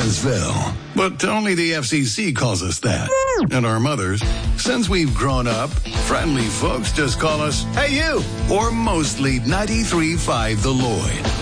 Evansville. But only the FCC calls us that. And our mothers, since we've grown up, friendly folks just call us, "Hey, you!" Or mostly 93.5 The Lloyd.